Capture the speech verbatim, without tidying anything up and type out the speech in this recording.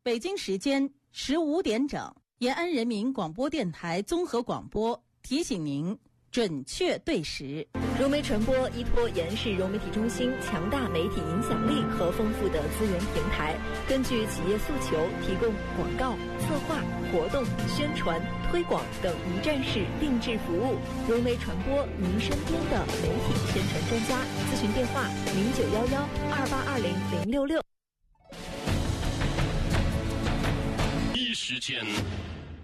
北京时间十五点整，延安人民广播电台综合广播提醒您准确对时。 融媒传播依托延安市融媒体中心强大媒体影响力和丰富的资源平台，根据企业诉求提供广告、策划、活动、宣传、推广等一站式定制服务。融媒传播，您身边的媒体宣传专家。咨询电话：零九幺幺二八二零零六六。 一时间